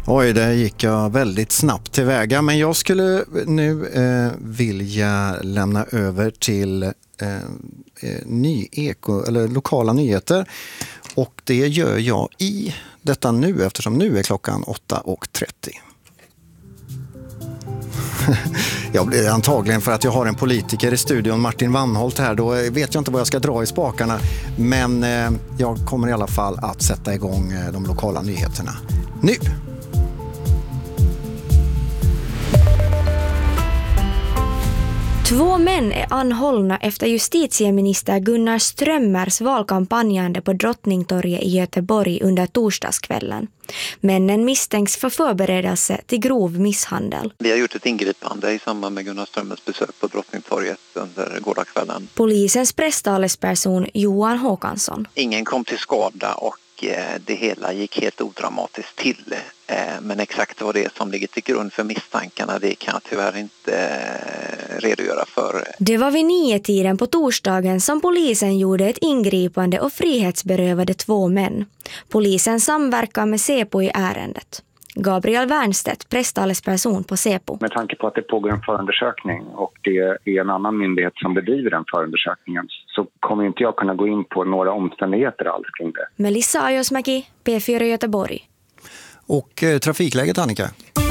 Oj, där gick jag väldigt snabbt tillväga. Men jag skulle nu vilja lämna över till lokala nyheter. Och det gör jag i detta nu, eftersom nu är klockan 8:30. Jag blir antagligen för att jag har en politiker i studion, Martin Wannholt här. Då vet jag inte vad jag ska dra i spakarna. Men jag kommer i alla fall att sätta igång de lokala nyheterna nu. Två män är anhållna efter justitieminister Gunnar Strömmers valkampanjande på Drottningtorget i Göteborg under torsdagskvällen. Männen misstänks för förberedelse till grov misshandel. Vi har gjort ett ingripande i samband med Gunnar Strömmers besök på Drottningtorget under gårdagskvällen. Polisens presstalesperson Johan Håkansson. Ingen kom till skada och det hela gick helt odramatiskt till. Men exakt vad det är som ligger till grund för misstankarna, det kan jag tyvärr inte redogöra för. Det var vid 9-tiden på torsdagen som polisen gjorde ett ingripande och frihetsberövade 2 män. Polisen samverkar med Säpo i ärendet. Gabriel Wernstedt, presstalesperson på Säpo. Med tanke på att det pågår en förundersökning och det är en annan myndighet som bedriver den förundersökningen, så kommer inte jag kunna gå in på några omständigheter alls kring det. Melissa Ajosmäki, P4 Göteborg. Och trafikläget, Annika?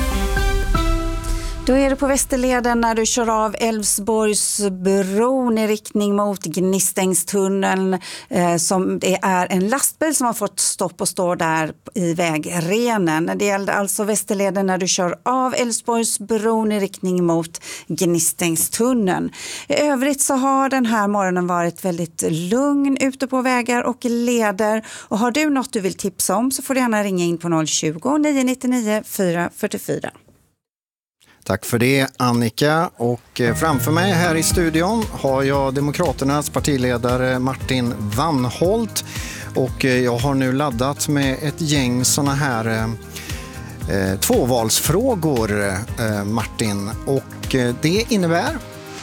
Då är det på Västerleden när du kör av Älvsborgsbron i riktning mot Gnistängstunneln, som det är en lastbil som har fått stopp och står där i vägrenen. Det gäller alltså Västerleden när du kör av Älvsborgsbron i riktning mot Gnistängstunneln. I övrigt så har den här morgonen varit väldigt lugn ute på vägar och leder. Och har du något du vill tipsa om så får du gärna ringa in på 020-999 444. Tack för det, Annika. Och framför mig här i studion har jag Demokraternas partiledare Martin Wannholt. Och jag har nu laddat med ett gäng såna här tvåvalsfrågor, Martin. Och det innebär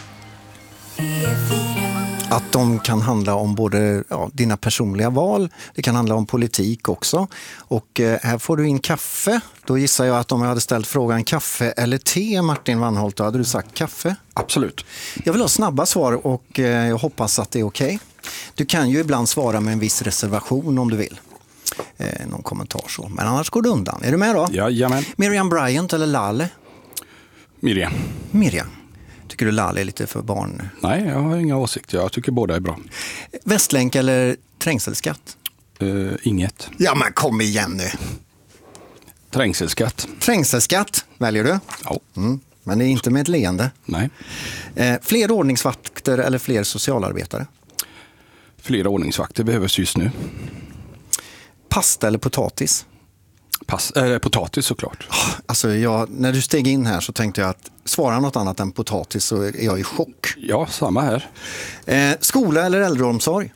att de kan handla om både dina personliga val, det kan handla om politik också. Och här får du in kaffe. Då gissar jag att om jag hade ställt frågan kaffe eller te, Martin Wannholt, då hade du sagt kaffe. Absolut. Jag vill ha snabba svar och jag hoppas att det är okej. Du kan ju ibland svara med en viss reservation om du vill. Någon kommentar så. Men annars går det undan. Är du med då? Jajamän. Miriam Bryant eller Lale? Miriam. Tycker du Lale är lite för barn? Nej, jag har inga åsikter. Jag tycker båda är bra. Västlänk eller trängselskatt? Inget. Ja, men kom igen nu. Trängselskatt. Trängselskatt väljer du? Ja. Men det är inte med ett leende. Nej. Fler ordningsvakter eller fler socialarbetare? Fler ordningsvakter behövs just nu. Pasta eller potatis? Potatis såklart. Alltså när du steg in här så tänkte jag att svara något annat än potatis så är jag i chock. Ja, samma här. Skola eller äldreomsorg?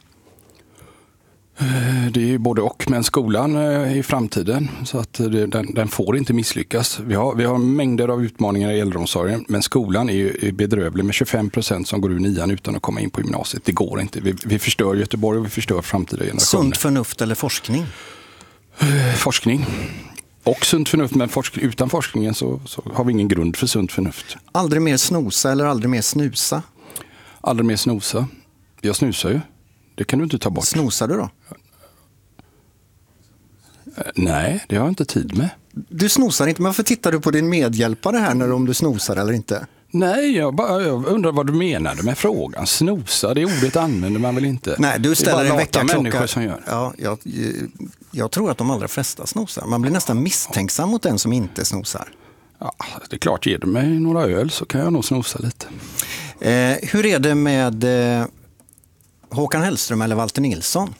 Det är ju både och, men skolan i framtiden så att den får inte misslyckas. Vi har mängder av utmaningar i äldreomsorgen, men skolan är ju bedrövlig med 25% som går ur 9 utan att komma in på gymnasiet. Det går inte. Vi förstör Göteborg och vi förstör framtida generationer. Sunt förnuft eller forskning? Forskning. Och sunt förnuft, men utan forskningen så har vi ingen grund för sunt förnuft. Aldrig mer snosa eller aldrig mer snusa? Aldrig mer snosa. Jag snusar ju. Det kan du inte ta bort. Snosar du då? Nej, det har jag inte tid med. Du snosar inte, men varför tittar du på din medhjälpare här om du snosar eller inte? Nej, jag undrar vad du menade med frågan. Snosa, det ordet använder man väl inte? Nej, du ställer en väckarklocka som gör. Ja, jag tror att de allra flesta snosar. Man blir nästan misstänksam mot den som inte snosar. Ja, det är klart, ger du mig några öl så kan jag nog snosa lite. Hur är det med Håkan Hellström eller Walter Nilsson?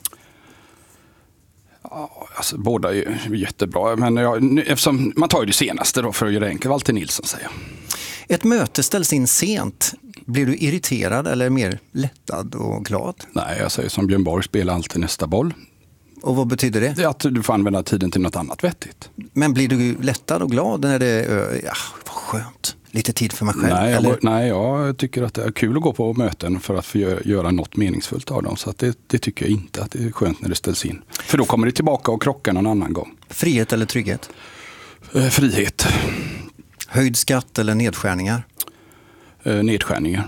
Ja, alltså, båda är jättebra, men eftersom man tar ju det senaste då för att göra enkelt, Walter Nilsson säger. Ett möte ställs in sent. Blir du irriterad eller mer lättad och glad? Nej, jag säger som Björn Borg, spela alltid nästa boll. Och vad betyder det? Det är att du får använda tiden till något annat vettigt. Men blir du lättad och glad när det är vad skönt? Lite tid för mig själv? Nej, jag tycker att det är kul att gå på möten för att få göra något meningsfullt av dem. Så att det tycker jag inte att det är skönt när det ställs in. För då kommer det tillbaka och krockar någon annan gång. Frihet eller trygghet? Frihet. Höjd skatt eller nedskärningar? Nedskärningar.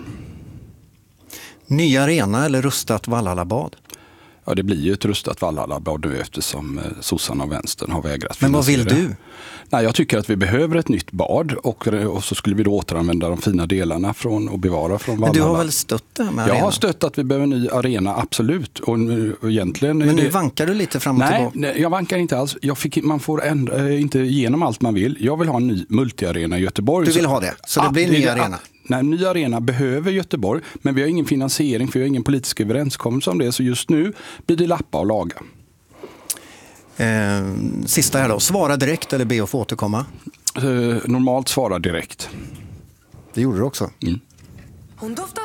Ny arena eller rustat Valhallabad? Ja, det blir ju ett rustat Valhallabad nu eftersom sossarna och vänstern har vägrat. Men vad vill du? Nej, jag tycker att vi behöver ett nytt bad och så skulle vi då återanvända de fina delarna och bevara från Valhalla. Men du har väl stött det med arena? Jag har stött att vi behöver en ny arena, absolut. Och egentligen, men nu vankar du lite fram och tillbaka? Nej, jag vankar inte alls. Man får inte igenom allt man vill. Jag vill ha en ny multiarena i Göteborg. Du vill ha det? Så det blir en ny arena? Nej, en ny arena behöver Göteborg, men vi har ingen finansiering för vi har ingen politisk överenskommelse om det. Så just nu blir det lappa och laga. Sista här då. Svara direkt eller be att få återkomma? Normalt svara direkt. Det gjorde du också? Mm. Hon doftar